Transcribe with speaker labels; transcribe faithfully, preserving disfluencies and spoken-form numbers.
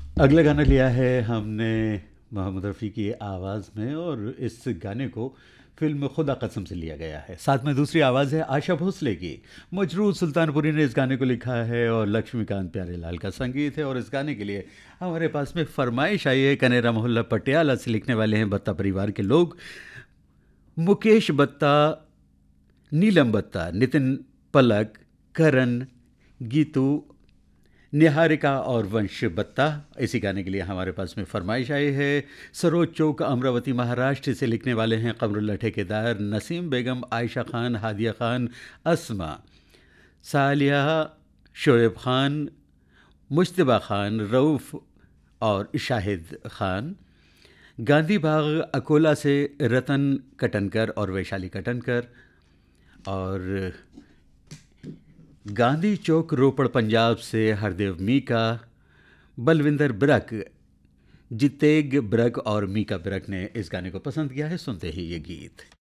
Speaker 1: अगला गाना लिया है हमने मोहम्मद रफ़ी की आवाज़ में, और इस गाने को फ़िल्म खुदा कसम से लिया गया है। साथ में दूसरी आवाज़ है आशा भोसले की। मजरूर सुल्तानपुरी ने इस गाने को लिखा है और लक्ष्मीकांत प्यारेलाल का संगीत है। और इस गाने के लिए हमारे पास में फरमाइश आई है, कनेरा मोहल्ला पटियाला से लिखने वाले हैं बत्ता परिवार के लोग, मुकेश बत्ता, नीलम बत्ता, नितिन पलक, करण, गीतू, निहारिका और वंश बत्ता। इसी गाने के लिए हमारे पास में फरमाइश आई है सरोज चौक अमरावती महाराष्ट्र से लिखने वाले हैं कमरुल्ला ठेकेदार, नसीम बेगम, आयशा खान, हादिया खान, अस्मा, सालिया, शोएब खान, मुश्तबा खान, रऊफ़ और शाहिद खान। गांधी बाग अकोला से रतन कटनकर और वैशाली कटनकर। और गांधी चौक रोपड़ पंजाब से हरदेव मीका, बलविंदर ब्रक, जितेग ब्रक और मीका ब्रक ने इस गाने को पसंद किया है। सुनते ही ये गीत।